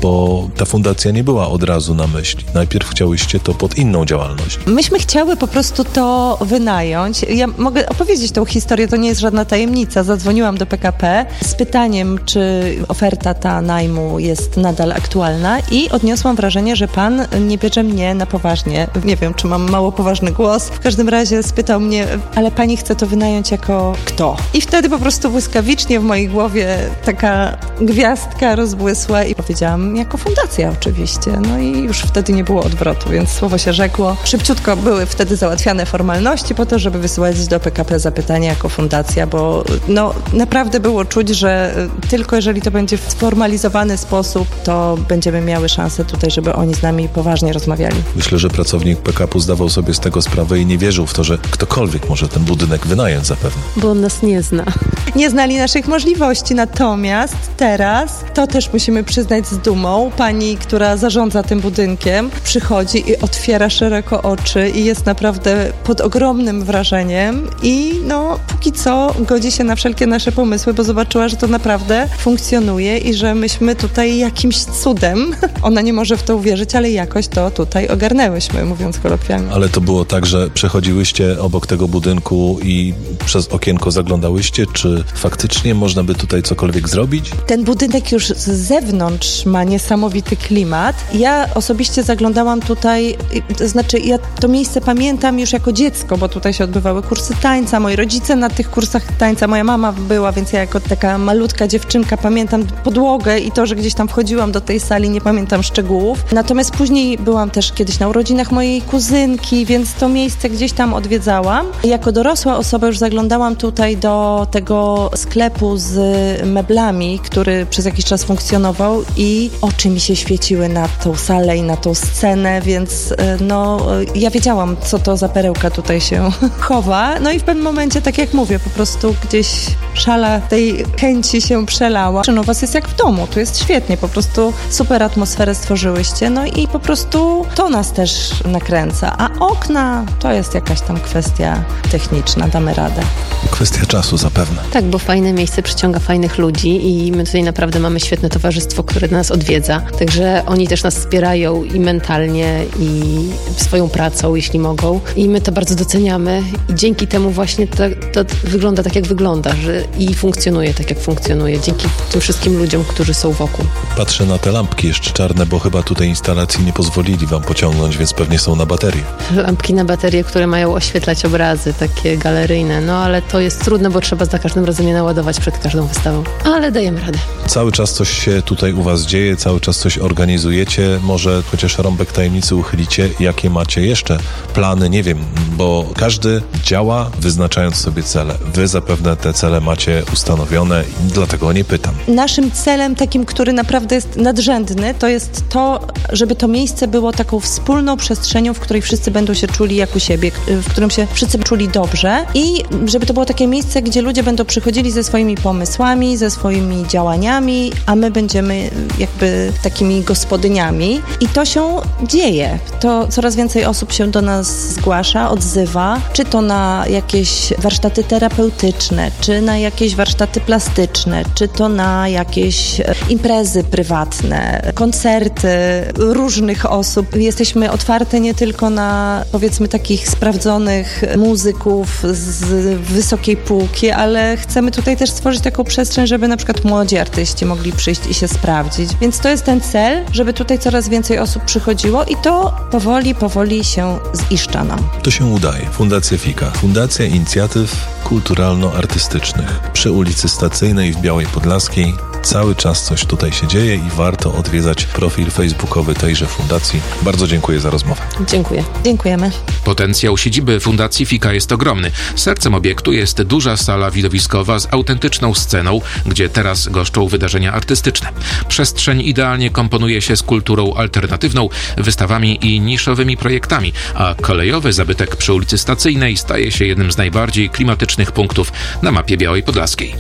bo ta fundacja nie była od razu na myśli. Najpierw chciałyście to pod inną działalność. Myśmy chciały po prostu to wynająć. Ja mogę opowiedzieć tą historię, to nie jest żadna tajemnica. Zadzwoniłam do PKP z pytaniem, czy oferta ta najmu jest nadal aktualna i odniosłam wrażenie, że pan nie bierze mnie na poważnie. Nie wiem, czy mam mało poważny głos. W każdym razie spytał mnie, ale pani chce to wynająć jako kto? I wtedy po prostu błyskawicznie w mojej głowie taka gwiazdka rozbłysła i powiedziałam, jako fundacja oczywiście. No i już wtedy nie było odwrotu, więc słowo się rzekło. Szybciutko były wtedy załatwiane formalności po to, żeby wysyłać do PKP zapytanie jako fundacja, bo no naprawdę było czuć, że tylko jeżeli to będzie w sformalizowany sposób, to będziemy miały szansę tutaj, żeby oni z nami poważnie rozmawiali. Myślę, że pracownik PKP zdawał sobie z tego sprawę i nie wierzył w to, że ktokolwiek może ten budynek wynająć zapewne. Bo on nas nie zna. Nie znali naszych możliwości, natomiast teraz, to też musimy przyznać z dumą, pani, która zarządza tym budynkiem, przychodzi i otwiera szeroko oczy i jest naprawdę pod ogromnym wrażeniem i no póki co godzi się na wszelkie nasze pomysły, bo zobaczyła, że to naprawdę funkcjonuje i że myśmy tutaj jakimś cudem, ona nie może w to uwierzyć, ale jakoś to tutaj ogarnęłyśmy, mówiąc kolokwialnie. Ale to było tak, że przechodziłyście obok tego budynku i przez okienko zaglądałyście, czy faktycznie można by tutaj cokolwiek zrobić? Ten budynek już z zewnątrz ma niesamowity klimat. Ja osobiście zaglądałam tutaj, to znaczy ja to miejsce pamiętam już jako dziecko, bo tutaj się odbywały kursy tańca, moi rodzice na tych kursach tańca, moja mama była, więc ja jako taka malutka dziewczynka pamiętam podłogę i to, że gdzieś tam wchodziłam do tej sali, nie pamiętam szczegółów. Natomiast później byłam też kiedyś na urodzinach mojej kuzynki, więc to miejsce gdzieś tam odwiedzałam. Jako dorosła osoba już zaglądałam tutaj do tego sklepu z meblami, który przez jakiś czas funkcjonował i oczy mi się świeciły na tą salę i na tą scenę, więc no ja wiedziałam, co to za perełka tutaj się chowa. No i w pewnym momencie, tak jak mówię, po prostu gdzieś szala tej chęci się przelała. No was jest jak w domu, tu jest świetnie, po prostu super atmosferę stworzyłyście, no i po prostu to nas też nakręca, a okna to jest jakaś tam kwestia techniczna, damy radę. Kwestia czasu zapewne. Tak, bo fajne miejsce przyciąga fajnych ludzi i my tutaj naprawdę mamy świetne towarzystwo, które nas odwiedza, także oni też nas wspierają i mentalnie, i swoją pracą, jeśli mogą, i my to bardzo doceniamy i dzięki temu właśnie to wygląda tak, jak wygląda, że i funkcjonuje tak, jak funkcjonuje, dzięki tym wszystkim ludziom, którzy są wokół. Patrzę na te lampki jeszcze czarne, bo chyba tutaj instalacji nie pozwolili wam pociągnąć, więc pewnie są na baterie. Lampki na baterie, które mają oświetlać obrazy, takie galeryjne, no ale to jest trudne, bo trzeba za każdym razem je naładować przed każdą wystawą, ale dajemy radę. Cały czas coś się tutaj u was dzieje, cały czas coś organizujecie, może chociaż rąbek tajemnicy uchylicie, jakie macie jeszcze plany, nie wiem, bo każdy działa wyznaczając sobie cele. Wy zapewne te cele macie ustanowione i dlatego nie pytam. Naszym celem takim, który naprawdę jest nadrzędny, to jest to, żeby to miejsce było taką wspólną przestrzenią, w której wszyscy będą się czuli jak u siebie, w którym się wszyscy czuli dobrze i żeby to było takie miejsce, gdzie ludzie będą przychodzili ze swoimi pomysłami, ze swoimi działaniami, a my będziemy jakby takimi gospodyniami i to się dzieje. To coraz więcej osób się do nas zgłasza, odzywa, czy to na jakieś warsztaty terapeutyczne, czy na jakieś warsztaty plastyczne, czy to na jakieś imprezy prywatne, koncerty różnych osób. Jesteśmy otwarte nie tylko na, powiedzmy, takich sprawdzonych muzyków z wysokiej półki, ale chcemy tutaj też stworzyć taką przestrzeń, żeby na przykład młodzi artyści mogli przyjść i się sprawdzić. Więc to jest ten cel, żeby tutaj coraz więcej osób przychodziło i to powoli się ziszcza nam. To się udaje. Fundacja FIKA. Fundacja Inicjatyw Kulturalno-Artystycznych. Przy ulicy Stacyjnej w Białej Podlaskiej cały czas coś tutaj się dzieje i warto odwiedzać profil facebookowy tejże fundacji. Bardzo dziękuję za rozmowę. Dziękuję. Dziękujemy. Potencjał siedziby Fundacji FIKA jest ogromny. Sercem obiektu jest duża sala widowiskowa z autentyczną sceną, gdzie teraz goszczą wydarzenia artystyczne. Przestrzeń idealnie komponuje się z kulturą alternatywną, wystawami i niszowymi projektami, a kolejowy zabytek przy ulicy Stacyjnej staje się jednym z najbardziej klimatycznych punktów na mapie Białej Podlaskiej.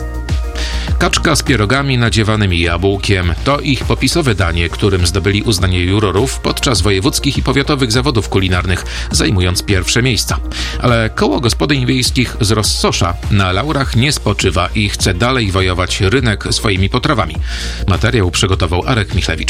Kaczka z pierogami nadziewanymi jabłkiem to ich popisowe danie, którym zdobyli uznanie jurorów podczas wojewódzkich i powiatowych zawodów kulinarnych, zajmując pierwsze miejsca. Ale koło gospodyń wiejskich z Rossosza na laurach nie spoczywa i chce dalej wojować rynek swoimi potrawami. Materiał przygotował Arek Michlewicz.